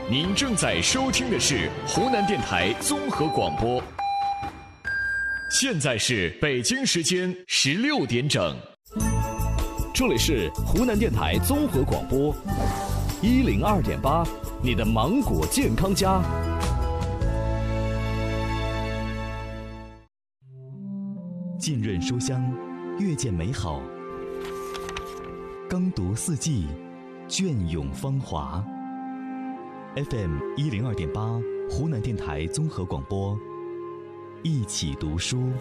您正在收听的是湖南电台综合广播。现在是北京时间16点整， 这里是湖南电台综合广播102.8，你的芒果健康家。 浸润书香，阅见美好；耕读四季，隽永芳华。FM 102.8，湖南电台综合广播，一起读书。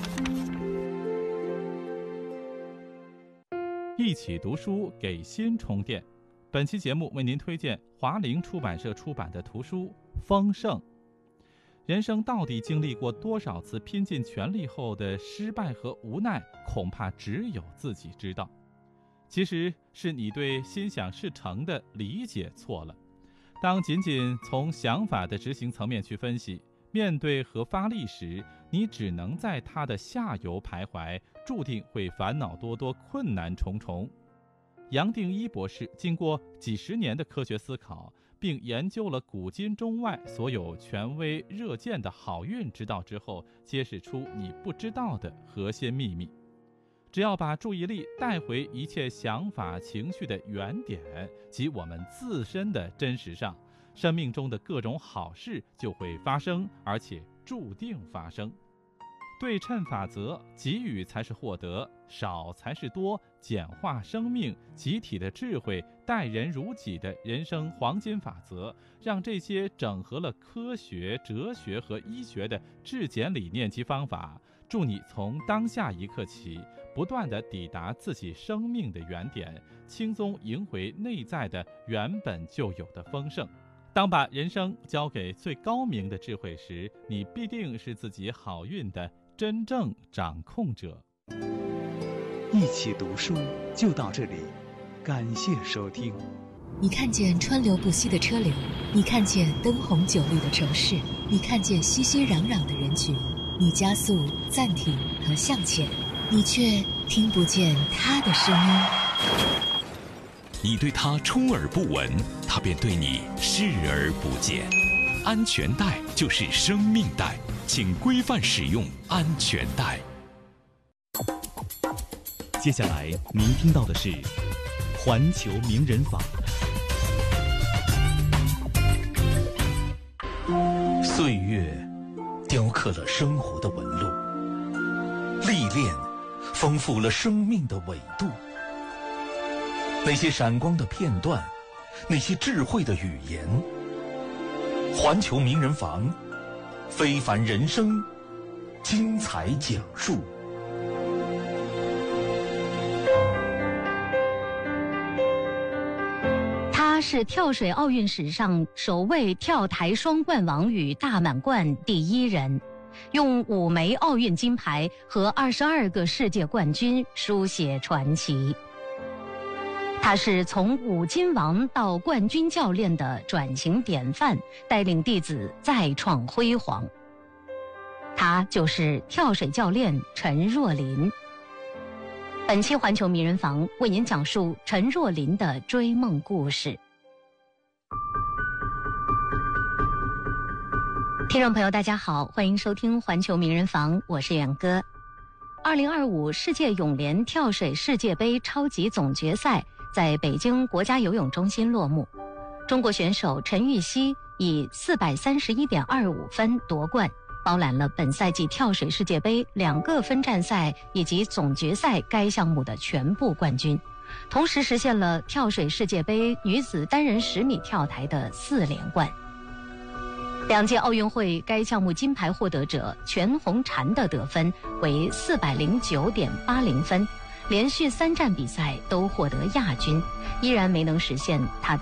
一起读书，给心充电。本期节目为您推荐华陵出版社出版的图书《丰盛》。人生到底经历过多少次拼尽全力后的失败和无奈，恐怕只有自己知道。其实是你对心想事成的理解错了。当仅仅从想法的执行层面去分析，面对和发力时，你只能在它的下游徘徊，注定会烦恼多多，困难重重。杨定一博士经过几十年的科学思考，并研究了古今中外所有权威热荐的好运之道之后，揭示出你不知道的核心秘密。只要把注意力带回一切想法情绪的原点，即我们自身的真实上，生命中的各种好事就会发生，而且注定发生。对称法则，给予才是获得，少才是多，简化生命，集体的智慧，待人如己的人生黄金法则，让这些整合了科学、哲学和医学的质简理念及方法，助你从当下一刻起，不断地抵达自己生命的原点，轻松赢回内在的原本就有的丰盛。当把人生交给最高明的智慧时，你必定是自己好运的真正掌控者。 一起读书就到这里，感谢收听。 你看见川流不息的车流，你看见灯红酒绿的城市，你看见熙熙攘攘的人群，你加速、暂停和向前，你却听不见他的声音。 你对他充耳不闻，他便对你视而不见。安全带就是生命带，请规范使用安全带。 接下来您听到的是环球名人坊。 岁月雕刻了生活的纹路，历练丰富了生命的纬度。那些闪光的片段，那些智慧的语言，环球名人坊，非凡人生，精彩讲述。 他是跳水奥运史上首位跳台双冠王与大满贯第一人，用5枚奥运金牌和22个世界冠军书写传奇。他是从5金王到冠军教练的转型典范，带领弟子再创辉煌。他就是跳水教练陈若琳。本期环球名人坊为您讲述陈若琳的追梦故事。听众朋友大家好，欢迎收听环球名人坊，我是远哥。2025世界泳联跳水世界杯超级总决赛在北京国家游泳中心落幕，中国选手陈芋汐以431.25分夺冠，包揽了本赛季跳水世界杯2个分站赛以及总决赛该项目的全部冠军，同时实现了跳水世界杯女子单人10米跳台的4连冠。2届奥运会该项目金牌获得者全红婵的得分为409.80分，连续3站比赛都获得亚军，依然没能实现他的